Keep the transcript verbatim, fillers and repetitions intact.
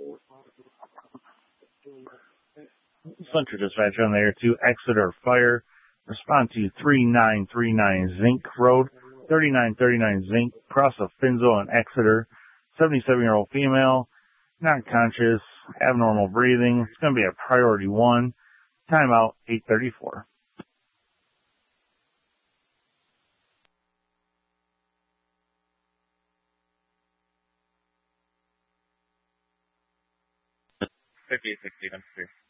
Central Dispatch on there to Exeter Fire. Respond to three nine three nine Zinc Road, thirty-nine thirty-nine Zinc, cross of Finzel and Exeter. seventy-seven-year-old female, not conscious, abnormal breathing. It's going to be a priority one. Timeout eight thirty-four. fifty-eight sixty, I'm free.